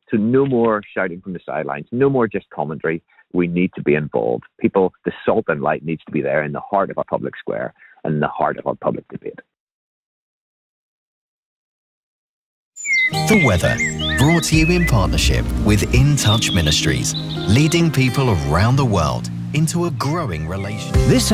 So no more shouting from the sidelines, no more just commentary. We need to be involved. People, the salt and light needs to be there in the heart of our public square and in the heart of our public debate. The weather, brought to you in partnership with In Touch Ministries, leading people around the world into a growing relationship.